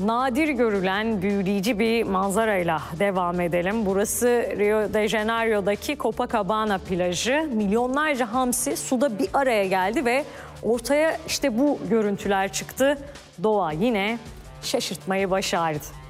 Nadir görülen büyüleyici bir manzarayla devam edelim. Burası Rio de Janeiro'daki Copacabana plajı. Milyonlarca hamsi suda bir araya geldi ve ortaya işte bu görüntüler çıktı. Doğa yine şaşırtmayı başardı.